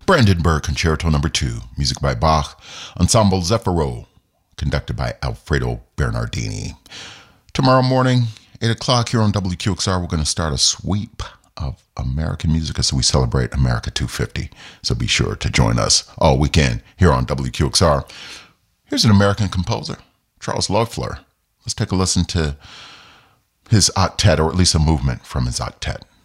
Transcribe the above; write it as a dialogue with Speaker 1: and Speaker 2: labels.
Speaker 1: Brandenburg Concerto No. 2, music by Bach, Ensemble Zeffiro, conducted by Alfredo Bernardini. Tomorrow morning, 8 o'clock here on WQXR, we're going to start a sweep of American music as we celebrate America 250. So be sure to join us all weekend here on WQXR. Here's an American composer, Charles Loeffler. Let's take a listen to his octet, or at least a movement from his octet.